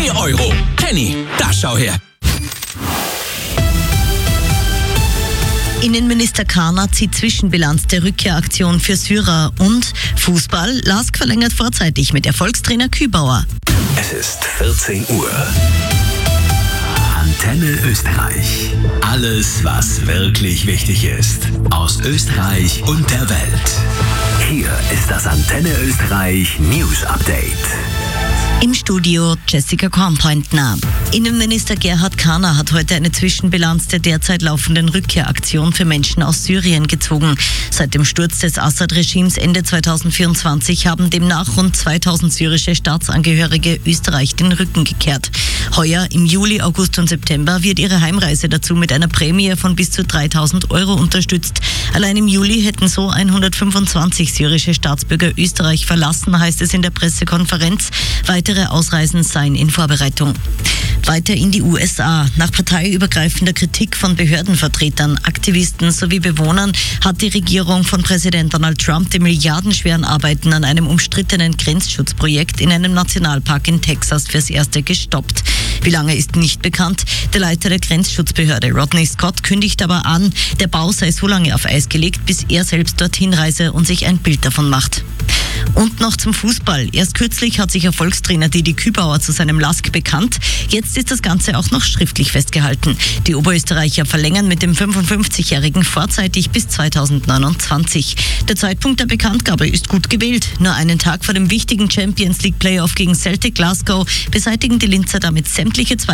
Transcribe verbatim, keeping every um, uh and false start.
zehn Euro. Penny, da schau her. Innenminister Karner zieht Zwischenbilanz der Rückkehraktion für Syrer und Fußball. Lask verlängert vorzeitig mit Erfolgstrainer Kübauer. Es ist vierzehn Uhr. Antenne Österreich. Alles, was wirklich wichtig ist. Aus Österreich und der Welt. Hier ist das Antenne Österreich News Update. Im Studio Jessica Kornpointner. Innenminister Gerhard Karner hat heute eine Zwischenbilanz der derzeit laufenden Rückkehraktion für Menschen aus Syrien gezogen. Seit dem Sturz des Assad-Regimes Ende zweitausendvierundzwanzig haben demnach rund zweitausend syrische Staatsangehörige Österreich den Rücken gekehrt. Heuer im Juli, August und September wird ihre Heimreise dazu mit einer Prämie von bis zu dreitausend Euro unterstützt. Allein im Juli hätten so hundertfünfundzwanzig syrische Staatsbürger Österreich verlassen, heißt es in der Pressekonferenz. Weitere Ausreisen seien in Vorbereitung. Weiter in die U S A. Nach parteiübergreifender Kritik von Behördenvertretern, Aktivisten sowie Bewohnern hat die Regierung von Präsident Donald Trump die milliardenschweren Arbeiten an einem umstrittenen Grenzschutzprojekt in einem Nationalpark in Texas fürs Erste gestoppt. Wie lange ist nicht bekannt. Der Leiter der Grenzschutzbehörde, Rodney Scott, kündigt aber an, der Bau sei so lange auf Eis gelegt, bis er selbst dorthin reise und sich ein Bild davon macht. Und noch zum Fußball. Erst kürzlich hat sich Erfolgstrainer Didi Kübauer zu seinem Lask bekannt. Jetzt ist das Ganze auch noch schriftlich festgehalten. Die Oberösterreicher verlängern mit dem fünfundfünfzigjährigen vorzeitig bis zweitausendneunundzwanzig. Der Zeitpunkt der Bekanntgabe ist gut gewählt. Nur einen Tag vor dem wichtigen Champions League Playoff gegen Celtic Glasgow beseitigen die Linzer damit sämtliche Zweifel